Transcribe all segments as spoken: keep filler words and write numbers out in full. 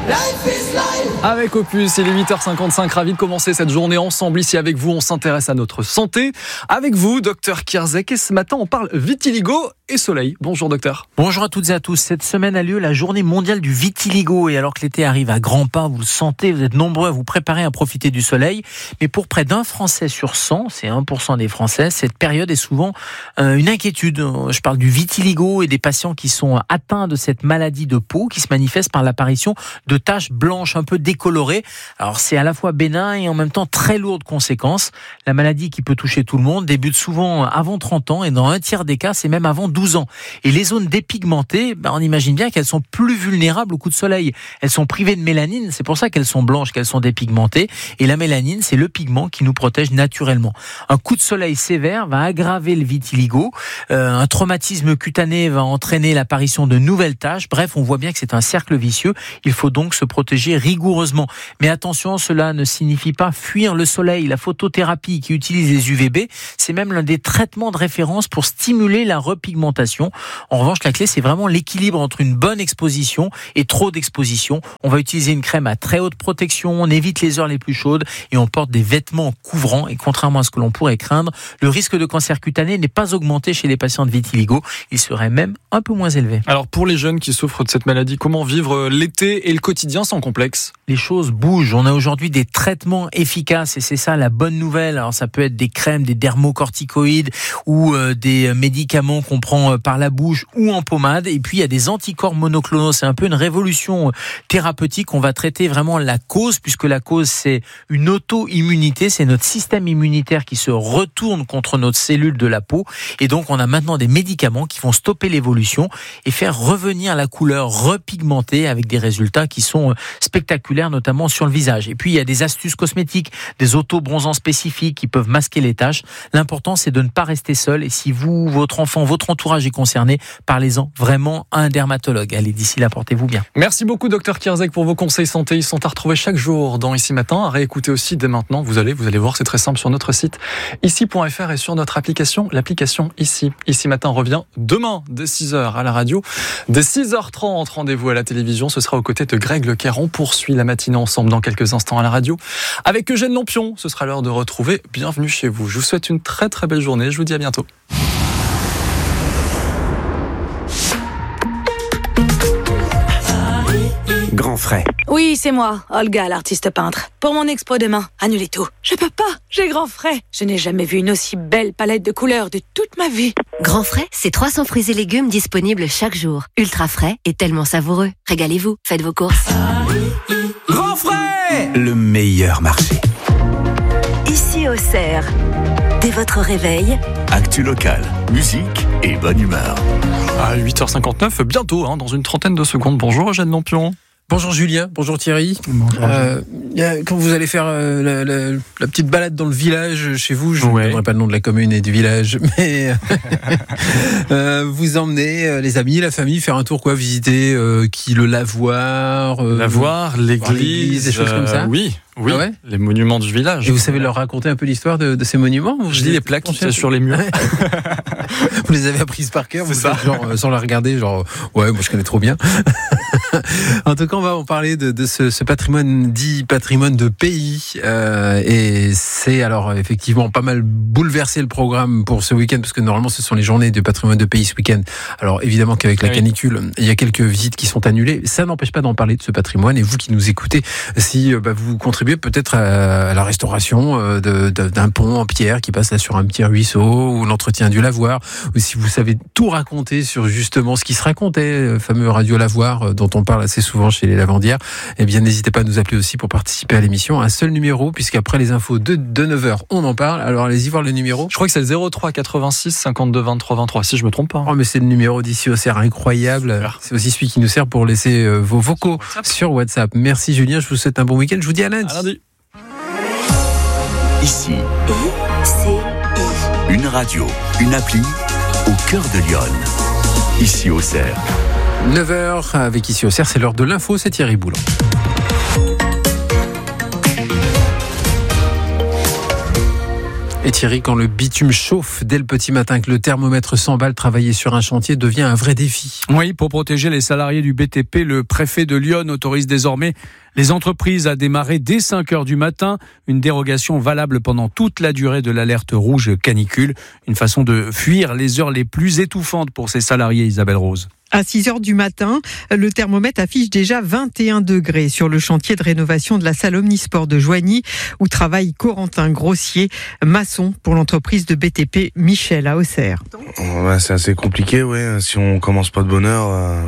Avec Opus, il est huit heures cinquante-cinq, ravi de commencer cette journée ensemble ici avec vous. On s'intéresse à notre santé avec vous, docteur Kierzek. Et ce matin, on parle vitiligo et soleil. Bonjour docteur. Bonjour à toutes et à tous. Cette semaine a lieu la journée mondiale du vitiligo. Et alors que l'été arrive à grands pas, vous le sentez, vous êtes nombreux à vous préparer à profiter du soleil. Mais pour près d'un Français sur cent, c'est un pour cent des Français, cette période est souvent euh, une inquiétude. Je parle du vitiligo et des patients qui sont atteints de cette maladie de peau qui se manifeste par l'apparition de taches blanches un peu décolorées. Alors c'est à la fois bénin et en même temps très lourd de conséquences. La maladie qui peut toucher tout le monde débute souvent avant trente ans et dans un tiers des cas, c'est même avant douze ans. Et les zones dépigmentées, ben on imagine bien qu'elles sont plus vulnérables au coup de soleil. Elles sont privées de mélanine, c'est pour ça qu'elles sont blanches, qu'elles sont dépigmentées. Et la mélanine, c'est le pigment qui nous protège naturellement. Un coup de soleil sévère va aggraver le vitiligo. Euh, un traumatisme cutané va entraîner l'apparition de nouvelles taches. Bref, on voit bien que c'est un cercle vicieux. Il faut donc se protéger rigoureusement. Mais attention, cela ne signifie pas fuir le soleil. La photothérapie qui utilise les U V B, c'est même l'un des traitements de référence pour stimuler la repigmentation. En revanche, la clé, c'est vraiment l'équilibre entre une bonne exposition et trop d'exposition. On va utiliser une crème à très haute protection, on évite les heures les plus chaudes et on porte des vêtements couvrants. Et contrairement à ce que l'on pourrait craindre, le risque de cancer cutané n'est pas augmenté chez les patients de vitiligo. Il serait même un peu moins élevé. Alors pour les jeunes qui souffrent de cette maladie, comment vivre l'été et le quotidien sans complexe ? Les choses bougent. On a aujourd'hui des traitements efficaces et c'est ça la bonne nouvelle. Alors ça peut être des crèmes, des dermocorticoïdes ou euh, des médicaments qu'on prend euh, par la bouche ou en pommade. Et puis il y a des anticorps monoclonaux. C'est un peu une révolution thérapeutique. On va traiter vraiment la cause puisque la cause c'est une auto-immunité. C'est notre système immunitaire qui se retourne contre notre cellule de la peau. Et donc on a maintenant des médicaments qui vont stopper l'évolution et faire revenir la couleur repigmentée avec des résultats qui sont spectaculaires, notamment sur le visage. Et puis, il y a des astuces cosmétiques, des auto-bronzants spécifiques qui peuvent masquer les taches. L'important, c'est de ne pas rester seul. Et si vous, votre enfant, votre entourage est concerné, parlez-en vraiment à un dermatologue. Allez, d'ici là, portez-vous bien. Merci beaucoup, docteur Kierzek, pour vos conseils santé. Ils sont à retrouver chaque jour dans Ici Matin. À réécouter aussi dès maintenant. Vous allez, vous allez voir, c'est très simple sur notre site ici point f r et sur notre application, l'application Ici. Ici Matin revient demain dès six heures à la radio. Dès six heures trente, rendez-vous à la télévision. Ce sera aux côtés de Greg Lecaire. On poursuit la matinée ensemble dans quelques instants à la radio. Avec Eugène Lampion, ce sera l'heure de retrouver Bienvenue chez vous. Je vous souhaite une très très belle journée. Je vous dis à bientôt. Grand frais. Oui, c'est moi, Olga, l'artiste peintre. Pour mon expo demain, annulez tout. Je peux pas, j'ai grand frais. Je n'ai jamais vu une aussi belle palette de couleurs de toute ma vie. Grand frais, c'est trois cents fruits et légumes disponibles chaque jour. Ultra frais et tellement savoureux. Régalez-vous, faites vos courses. Grand frais, le meilleur marché. Ici au Cerf. Dès votre réveil, actu locale, musique et bonne humeur. À huit heures cinquante-neuf, bientôt, hein, dans une trentaine de secondes. Bonjour Eugène Lampion. Bonjour Julien, bonjour Thierry. Bonjour. Euh, quand vous allez faire euh, la, la, la petite balade dans le village chez vous, je ne ouais. donnerai pas le nom de la commune et du village, mais euh, vous emmenez euh, les amis, la famille faire un tour, quoi, visiter euh, qui le lavoir, euh, lavoir, l'église, l'église, des choses comme ça. Euh, oui. Oui, ah ouais, les monuments du village. Et vous savez leur raconter un peu l'histoire de, de ces monuments? Je lis les plaques qui sont sur les murs. Vous les avez apprises par cœur, vous ça. Faites genre, sans la regarder, genre, ouais, moi je connais trop bien. En tout cas, on va en parler de, de ce, ce patrimoine dit patrimoine de pays. Euh, et c'est alors effectivement pas mal bouleversé le programme pour ce week-end, parce que normalement ce sont les journées de patrimoine de pays ce week-end. Alors évidemment qu'avec la oui. canicule, il y a quelques visites qui sont annulées. Ça n'empêche pas d'en parler de ce patrimoine. Et vous qui nous écoutez, si bah, vous contribuez peut-être à la restauration de, de, d'un pont en pierre qui passe là sur un petit ruisseau, ou l'entretien du lavoir, ou si vous savez tout raconter sur justement ce qui se racontait, le fameux radio lavoir dont on parle assez souvent chez les lavandières, eh bien n'hésitez pas à nous appeler aussi pour participer à l'émission. Un seul numéro, puisqu'après les infos de, de neuf heures, on en parle. Alors allez-y voir le numéro. Je crois que c'est le zéro trois quatre-vingt-six cinquante-deux vingt-trois vingt-trois, si je me trompe pas. Oh mais c'est le numéro d'Ici au Cerf, incroyable. Super. C'est aussi celui qui nous sert pour laisser euh, vos vocaux WhatsApp. Sur WhatsApp. Merci Julien, je vous souhaite un bon week-end. Je vous dis à lundi. À lundi. Ici, I, C, I. Une radio, une appli au cœur de Lyon. Ici au Cerf. neuf heures avec Ici au Cerf, c'est l'heure de l'info, c'est Thierry Boulan. Et Thierry, quand le bitume chauffe dès le petit matin, que le thermomètre s'emballe, travailler sur un chantier devient un vrai défi. Oui, pour protéger les salariés du B T P, le préfet de Lyon autorise désormais les entreprises à démarrer dès cinq heures du matin. Une dérogation valable pendant toute la durée de l'alerte rouge canicule. Une façon de fuir les heures les plus étouffantes pour ces salariés, Isabelle Rose. À six heures du matin, le thermomètre affiche déjà vingt et un degrés sur le chantier de rénovation de la salle Omnisport de Joigny, où travaille Corentin Grossier, maçon pour l'entreprise de B T P Michel à Auxerre. Ouais, c'est assez compliqué, ouais. Si on commence pas de bonne heure, euh,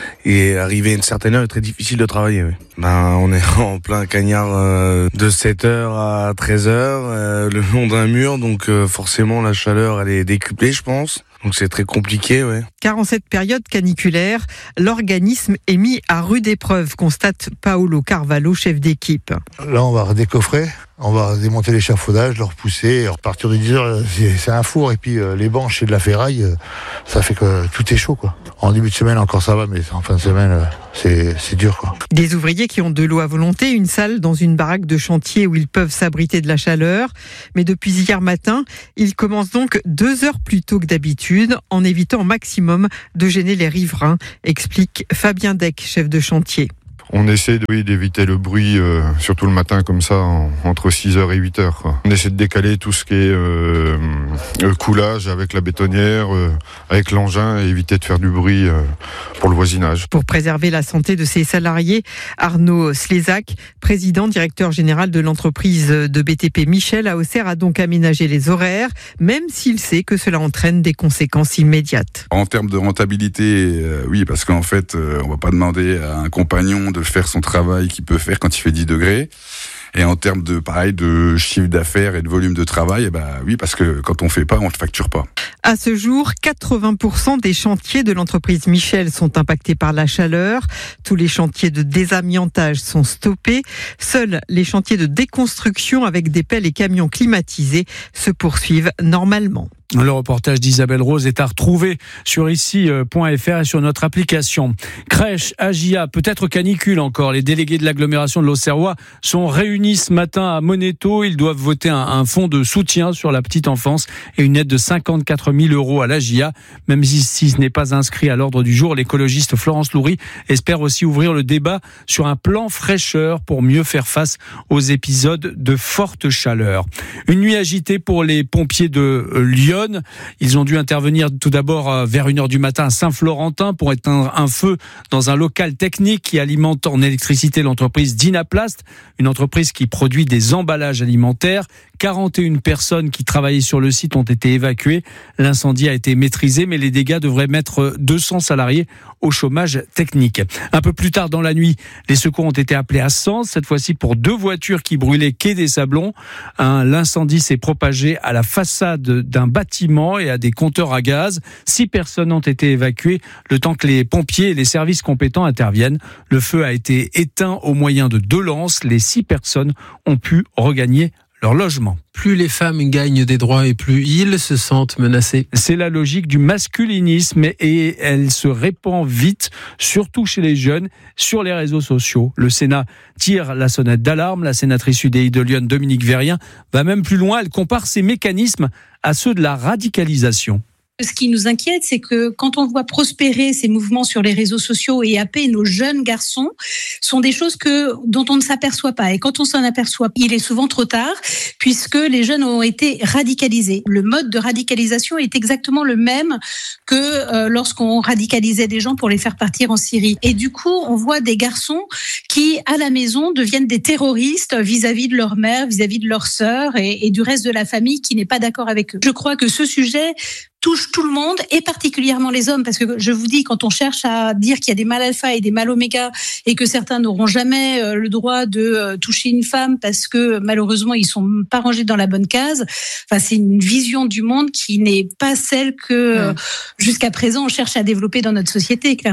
et arriver à une certaine heure est très difficile de travailler. Ouais. Ben, on est en plein cagnard euh, de sept heures à treize heures, euh, le long d'un mur, donc euh, forcément la chaleur elle est décuplée, je pense. Donc c'est très compliqué, ouais. Car en cette période caniculaire, l'organisme est mis à rude épreuve, constate Paolo Carvalho, chef d'équipe. Là, on va redécoffrer, on va démonter l'échafaudage, le repousser. Et à partir de dix heures, c'est, c'est un four. Et puis euh, les banches et de la ferraille, euh, ça fait que tout est chaud, quoi. En début de semaine, encore ça va, mais en fin de semaine, euh, c'est, c'est dur, quoi. Des ouvriers qui ont de l'eau à volonté, une salle dans une baraque de chantier où ils peuvent s'abriter de la chaleur. Mais depuis hier matin, ils commencent donc deux heures plus tôt que d'habitude, en évitant au maximum de gêner les riverains, explique Fabien Deck, chef de chantier. On essaie de, oui, d'éviter le bruit, euh, surtout le matin comme ça, en, entre six heures et huit heures. Quoi. On essaie de décaler tout ce qui est euh, euh, coulage avec la bétonnière, euh, avec l'engin, et éviter de faire du bruit euh, pour le voisinage. Pour préserver la santé de ses salariés, Arnaud Slézac, président directeur général de l'entreprise de B T P Michel à Auxerre, a donc aménagé les horaires, même s'il sait que cela entraîne des conséquences immédiates. En termes de rentabilité, euh, oui, parce qu'en fait, euh, on va pas demander à un compagnon de faire son travail qu'il peut faire quand il fait dix degrés. Et en termes de, pareil, de chiffre d'affaires et de volume de travail, eh ben, oui, parce que quand on fait pas, on ne facture pas. À ce jour, quatre-vingts pour cent des chantiers de l'entreprise Michel sont impactés par la chaleur. Tous les chantiers de désamiantage sont stoppés. Seuls les chantiers de déconstruction avec des pelles et camions climatisés se poursuivent normalement. Le reportage d'Isabelle Rose est à retrouver sur ici point f r et sur notre application. Crèche, A G I A, peut-être canicule encore. Les délégués de l'agglomération de l'Auxerrois sont réunis ce matin à Monéto. Ils doivent voter un, un fonds de soutien sur la petite enfance et une aide de cinquante-quatre mille euros à l'A G I A. Même si, si ce n'est pas inscrit à l'ordre du jour, l'écologiste Florence Loury espère aussi ouvrir le débat sur un plan fraîcheur pour mieux faire face aux épisodes de forte chaleur. Une nuit agitée pour les pompiers de Lyon. Ils ont dû intervenir tout d'abord vers une heure du matin à Saint-Florentin pour éteindre un feu dans un local technique qui alimente en électricité l'entreprise Dynaplast, une entreprise qui produit des emballages alimentaires. quarante et une personnes qui travaillaient sur le site ont été évacuées. L'incendie a été maîtrisé, mais les dégâts devraient mettre deux cents salariés au chômage technique. Un peu plus tard dans la nuit, les secours ont été appelés à Sens, cette fois-ci pour deux voitures qui brûlaient quai des Sablons. Un, l'incendie s'est propagé à la façade d'un bâtiment et à des compteurs à gaz. Six personnes ont été évacuées le temps que les pompiers et les services compétents interviennent. Le feu a été éteint au moyen de deux lances. Les six personnes ont pu regagner leur logement. Plus les femmes gagnent des droits et plus ils se sentent menacés. C'est la logique du masculinisme et elle se répand vite, surtout chez les jeunes, sur les réseaux sociaux. Le Sénat tire la sonnette d'alarme. La sénatrice U D I de Lyon, Dominique Vérien, va même plus loin. Elle compare ces mécanismes à ceux de la radicalisation. Ce qui nous inquiète, c'est que quand on voit prospérer ces mouvements sur les réseaux sociaux et happer nos jeunes garçons, sont des choses que dont on ne s'aperçoit pas. Et quand on s'en aperçoit, il est souvent trop tard, puisque les jeunes ont été radicalisés. Le mode de radicalisation est exactement le même que euh, lorsqu'on radicalisait des gens pour les faire partir en Syrie. Et du coup, on voit des garçons qui, à la maison, deviennent des terroristes vis-à-vis de leur mère, vis-à-vis de leur sœur et, et du reste de la famille qui n'est pas d'accord avec eux. Je crois que ce sujet touche tout le monde et particulièrement les hommes, parce que je vous dis, quand on cherche à dire qu'il y a des mâles alpha et des mâles oméga et que certains n'auront jamais le droit de toucher une femme parce que malheureusement ils sont pas rangés dans la bonne case, enfin c'est une vision du monde qui n'est pas celle que jusqu'à présent on cherche à développer dans notre société, clairement.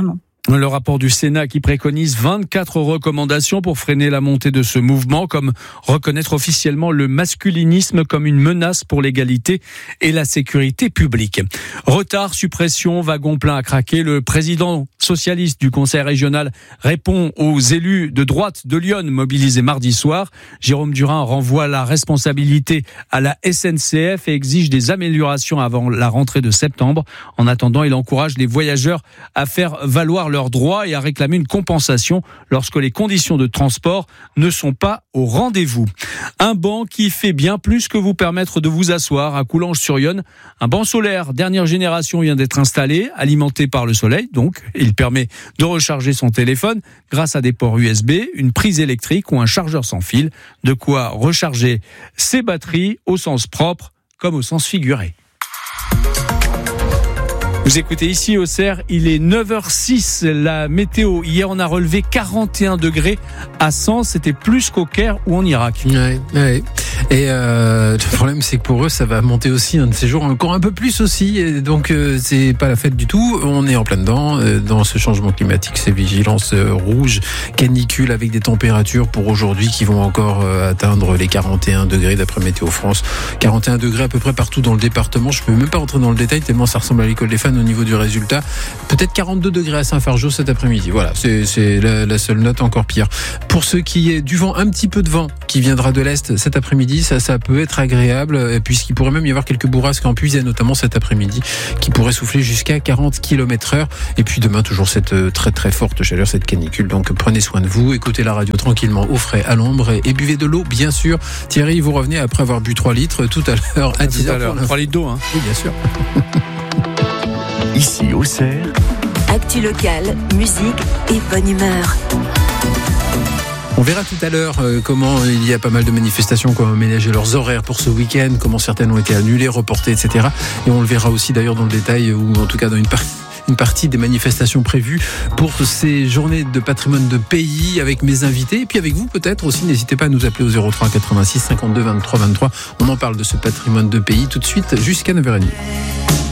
Le rapport du Sénat qui préconise vingt-quatre recommandations pour freiner la montée de ce mouvement, comme reconnaître officiellement le masculinisme comme une menace pour l'égalité et la sécurité publique. Retard, suppression, wagon plein à craquer. Le président socialiste du conseil régional répond aux élus de droite de Lyon mobilisés mardi soir. Jérôme Durin renvoie la responsabilité à la S N C F et exige des améliorations avant la rentrée de septembre. En attendant, il encourage les voyageurs à faire valoir leurs droits et à réclamer une compensation lorsque les conditions de transport ne sont pas au rendez-vous. Un banc qui fait bien plus que vous permettre de vous asseoir à Coulanges-sur-Yonne. Un banc solaire dernière génération vient d'être installé, alimenté par le soleil, donc il permet de recharger son téléphone grâce à des ports U S B, une prise électrique ou un chargeur sans fil. De quoi recharger ses batteries au sens propre comme au sens figuré. Vous écoutez ici au Cerf, il est neuf heures six, la météo. Hier, on a relevé quarante et un degrés à Sens, c'était plus qu'au Caire ou en Irak. Ouais, ouais. Et euh, le problème, c'est que pour eux, ça va monter aussi un de ces jours, encore un peu plus aussi. Et donc, euh, c'est pas la fête du tout. On est en plein dedans, euh, dans ce changement climatique, ces vigilances euh, rouges, canicule avec des températures pour aujourd'hui qui vont encore euh, atteindre les quarante et un degrés d'après Météo France. quarante et un degrés à peu près partout dans le département. Je peux même pas rentrer dans le détail tellement ça ressemble à l'école des fans au niveau du résultat. Peut-être quarante-deux degrés à Saint-Fargeau cet après-midi. Voilà, c'est, c'est la, la seule note, encore pire. Pour ce qui est du vent, un petit peu de vent qui viendra de l'Est cet après-midi, ça, ça peut être agréable, puisqu'il pourrait même y avoir quelques bourrasques en Puisaye, notamment cet après-midi, qui pourraient souffler jusqu'à quarante kilomètres heure. Et puis demain, toujours cette très très forte chaleur, cette canicule. Donc prenez soin de vous, écoutez la radio tranquillement au frais, à l'ombre, et, et buvez de l'eau, bien sûr. Thierry, vous revenez après avoir bu trois litres tout à l'heure à dix heures. trois litres d'eau, hein. Oui, bien sûr. Ici au Cerf, Actu locale, musique et bonne humeur. On verra tout à l'heure euh, comment il y a pas mal de manifestations qui ont aménagé leurs horaires pour ce week-end, comment certaines ont été annulées, reportées, et cetera. Et on le verra aussi d'ailleurs dans le détail, ou en tout cas dans une partie. Une partie des manifestations prévues pour ces journées de patrimoine de pays avec mes invités et puis avec vous peut-être aussi. N'hésitez pas à nous appeler au zéro trois quatre-vingt-six cinquante-deux vingt-trois vingt-trois. On en parle de ce patrimoine de pays tout de suite jusqu'à neuf heures trente.